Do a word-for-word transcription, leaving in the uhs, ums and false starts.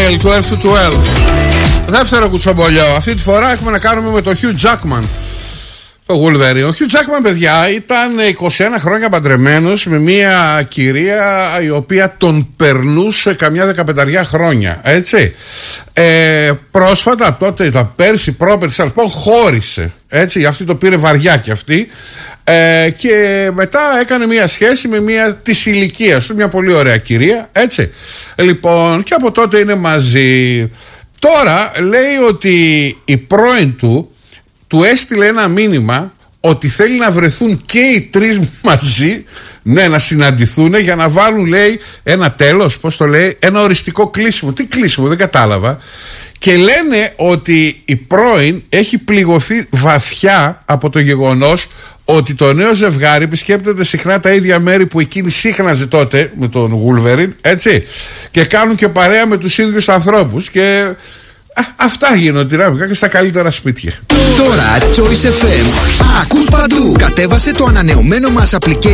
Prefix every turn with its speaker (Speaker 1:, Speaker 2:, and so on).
Speaker 1: Mail του Earth to Elf. Δεύτερο κουτσομπολιό. Αυτή τη φορά έχουμε να κάνουμε με το Hugh Jackman, το Wolverine. Ο Hugh Jackman, παιδιά, ήταν είκοσι ένα χρόνια παντρεμένος με μια κυρία η οποία τον περνούσε καμιά δεκαπενταριά χρόνια, έτσι. Ε, πρόσφατα, τότε, τα πέρσι, πρόπερσι, λοιπόν, χώρισε, έτσι. Αυτή το πήρε βαριά κι αυτή. Ε, και μετά έκανε μια σχέση με μια της ηλικίας του, μια πολύ ωραία κυρία, έτσι. Λοιπόν, και από τότε είναι μαζί. Τώρα λέει ότι η πρώην του του έστειλε ένα μήνυμα ότι θέλει να βρεθούν και οι τρεις μαζί, ναι, να συναντηθούν για να βάλουν, λέει, ένα τέλος, πώς το λέει, ένα οριστικό κλείσιμο. Τι κλείσιμο, δεν κατάλαβα. Και λένε ότι η πρώην έχει πληγωθεί βαθιά από το γεγονός ότι το νέο ζευγάρι επισκέπτεται συχνά τα ίδια μέρη που εκείνη σύχναζε τότε με τον Wolverine, έτσι, και κάνουν και παρέα με τους ίδιους ανθρώπους. Και α, αυτά γίνονται δυναμικά και στα καλύτερα σπίτια.
Speaker 2: Τώρα Choice εφ εμ. Ακούς παντού. Κατέβασε το ανανεωμένο μας application